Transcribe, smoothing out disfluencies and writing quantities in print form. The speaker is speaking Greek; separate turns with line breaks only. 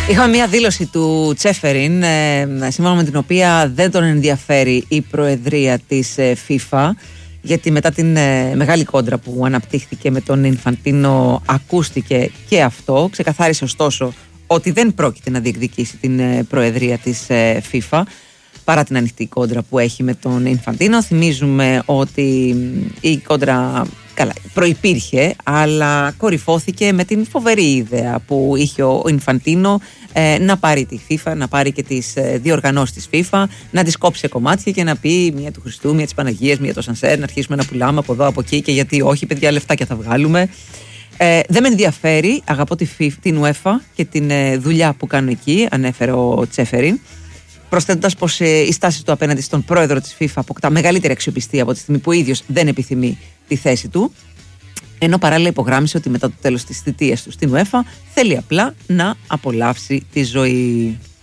Είχαμε μια δήλωση του Τσέφεριν, σύμφωνα με την οποία δεν τον ενδιαφέρει η προεδρία της FIFA, γιατί μετά την μεγάλη κόντρα που αναπτύχθηκε με τον Ινφαντίνο ακούστηκε και αυτό. Ξεκαθάρισε ωστόσο ότι δεν πρόκειται να διεκδικήσει την προεδρία της FIFA παρά την ανοιχτή κόντρα που έχει με τον Ινφαντίνο. Θυμίζουμε ότι η κόντρα προϋπήρχε, αλλά κορυφώθηκε με την φοβερή ιδέα που είχε ο Ινφαντίνο να πάρει τη FIFA, να πάρει και τις διοργανώσεις της FIFA, να τις κόψει σε κομμάτια και να πει μία του Χριστού, μία της Παναγίας, μία το Σανσέρ, να αρχίσουμε να πουλάμε από εδώ, από εκεί και γιατί όχι, παιδιά, λεφτάκια θα βγάλουμε. Δεν με ενδιαφέρει, αγαπώ την UEFA και την δουλειά που κάνω εκεί, ανέφερε ο Τσέφεριν, προσθέτοντας πως η στάση του απέναντι στον πρόεδρο της FIFA αποκτά μεγαλύτερη αξιοπιστία από τη στιγμή που ο ίδιος δεν επιθυμεί τη θέση του, ενώ παράλληλα υπογράμμισε ότι μετά το τέλος της θητείας του στην UEFA θέλει απλά να απολαύσει τη ζωή.